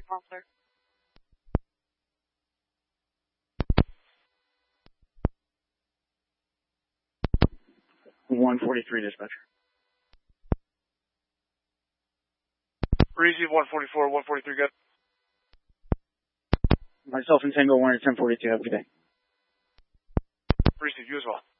144, clear. 143, dispatcher. Receive 144, 143, good. Myself and Tango 1 at 1042, have a good day. Receive, you as well.